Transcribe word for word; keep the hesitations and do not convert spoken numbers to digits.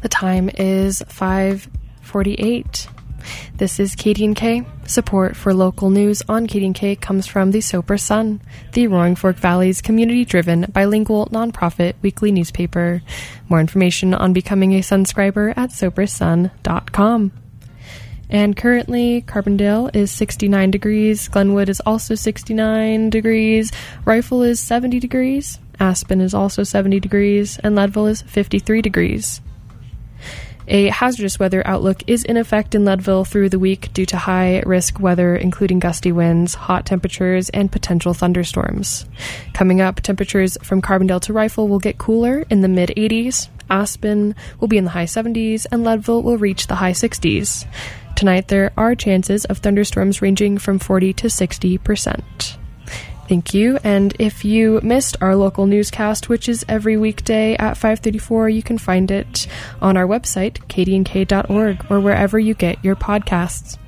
The time is five forty-eight. This is K D and K. Support for local news on K D and K comes from the Soper Sun, the Roaring Fork Valley's community-driven, bilingual, nonprofit weekly newspaper. More information on becoming a Sunscriber at soper sun dot com. And currently, Carbondale is sixty-nine degrees, Glenwood is also sixty-nine degrees, Rifle is seventy degrees, Aspen is also seventy degrees, and Leadville is fifty-three degrees. A hazardous weather outlook is in effect in Leadville through the week due to high-risk weather, including gusty winds, hot temperatures, and potential thunderstorms. Coming up, temperatures from Carbondale to Rifle will get cooler in the mid-eighties, Aspen will be in the high seventies, and Leadville will reach the high sixties. Tonight, there are chances of thunderstorms ranging from forty to sixty percent. Thank you, and if you missed our local newscast, which is every weekday at five thirty-four, you can find it on our website, k d n k dot org, or wherever you get your podcasts.